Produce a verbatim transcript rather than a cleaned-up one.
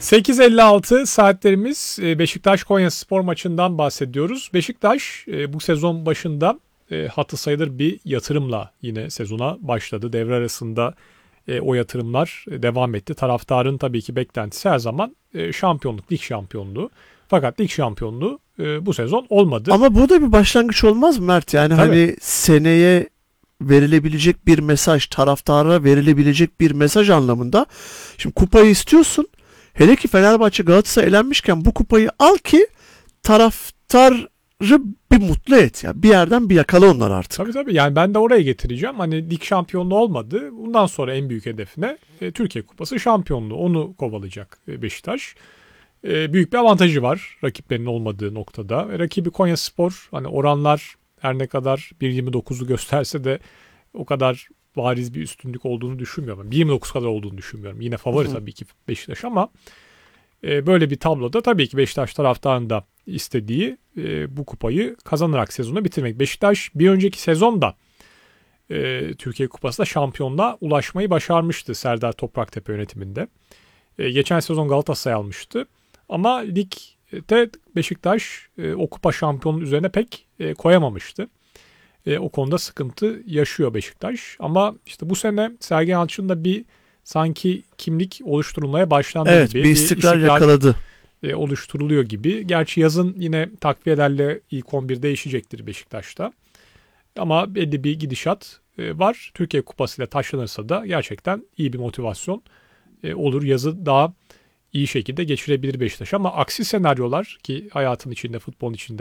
sekiz elli altı saatlerimiz. Beşiktaş-Konyaspor maçından bahsediyoruz. Beşiktaş bu sezon başında hatı sayılır bir yatırımla yine sezona başladı. Devre arasında o yatırımlar devam etti. Taraftarın tabii ki beklentisi her zaman şampiyonluk, lig şampiyonluğu. Fakat lig şampiyonluğu bu sezon olmadı. Ama bu da bir başlangıç olmaz mı Mert? Yani Tabii. hani seneye verilebilecek bir mesaj, taraftara verilebilecek bir mesaj anlamında. Şimdi kupayı istiyorsun. Hele ki Fenerbahçe Galatasaray elenmişken bu kupayı al ki taraftarı bir mutlu et. Yani bir yerden bir yakala onlar artık. Tabii tabii. Yani ben de oraya getireceğim. Hani lig şampiyonluğu olmadı. Bundan sonra en büyük hedefine e, Türkiye Kupası şampiyonluğu. Onu kovalayacak e, Beşiktaş. E, büyük bir avantajı var rakiplerinin olmadığı noktada. E, rakibi Konyaspor. Hani oranlar her ne kadar bir yirmi dokuzu gösterse de o kadar bariz bir üstünlük olduğunu düşünmüyorum. bir yirmi dokuz kadar olduğunu düşünmüyorum. Yine favori Hı hı. tabii ki Beşiktaş ama e, böyle bir tabloda tabii ki Beşiktaş taraftarının da istediği e, bu kupayı kazanarak sezonu bitirmek. Beşiktaş bir önceki sezonda e, Türkiye Kupası'nda şampiyonluğa ulaşmayı başarmıştı Serdar Topraktepe yönetiminde. E, geçen sezon Galatasaray almıştı. Ama ligde Beşiktaş e, o kupa şampiyonun üzerine pek e, koyamamıştı. E, o konuda sıkıntı yaşıyor Beşiktaş. Ama işte bu sene Sergen Yalçın da bir sanki kimlik oluşturulmaya başlandı Evet, gibi. bir istikrar, bir istikrar yakaladı. E, oluşturuluyor gibi. Gerçi yazın yine takviyelerle ilk on bir değişecektir Beşiktaş'ta. Ama belli bir gidişat e, var. Türkiye Kupası ile taşlanırsa da gerçekten iyi bir motivasyon e, olur. Yazı daha iyi şekilde geçirebilir Beşiktaş. Ama aksi senaryolar ki hayatın içinde, futbolun içinde